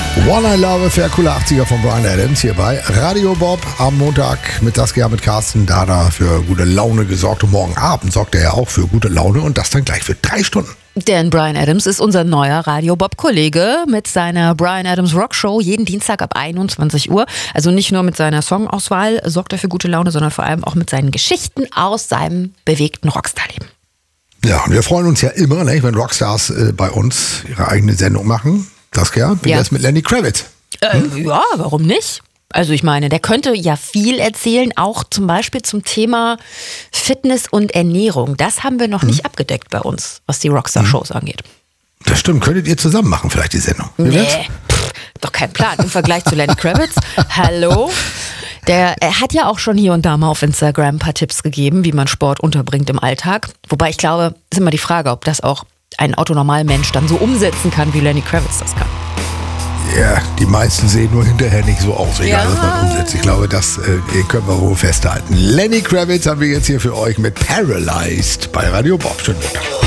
One I Love, für coole 80er von Bryan Adams hier bei Radio Bob am Montag mit Saskia, mit Carsten. Da für gute Laune gesorgt und morgen Abend sorgt er ja auch für gute Laune und das dann gleich für 3 Stunden. Denn Bryan Adams ist unser neuer Radio Bob-Kollege mit seiner Bryan Adams Rock Show jeden Dienstag ab 21 Uhr. Also nicht nur mit seiner Songauswahl sorgt er für gute Laune, sondern vor allem auch mit seinen Geschichten aus seinem bewegten Rockstar-Leben. Ja, und wir freuen uns ja immer, ne, wenn Rockstars bei uns ihre eigene Sendung machen. Saskia, wie wär's mit Lenny Kravitz? Ja, warum nicht? Also ich meine, der könnte ja viel erzählen, auch zum Beispiel zum Thema Fitness und Ernährung. Das haben wir noch nicht abgedeckt bei uns, was die Rockstar-Shows angeht. Das stimmt, könntet ihr zusammen machen vielleicht die Sendung? Doch kein Plan im Vergleich zu Lenny Kravitz. Hallo? Er hat ja auch schon hier und da mal auf Instagram ein paar Tipps gegeben, wie man Sport unterbringt im Alltag. Wobei ich glaube, ist immer die Frage, ob das auch ein Autonormalmensch dann so umsetzen kann, wie Lenny Kravitz das kann. Ja, die meisten sehen nur hinterher nicht so aus, egal was man umsetzt. Ich glaube, das können wir wohl festhalten. Lenny Kravitz haben wir jetzt hier für euch mit Paralyzed bei Radio Bob. Schönen Montag.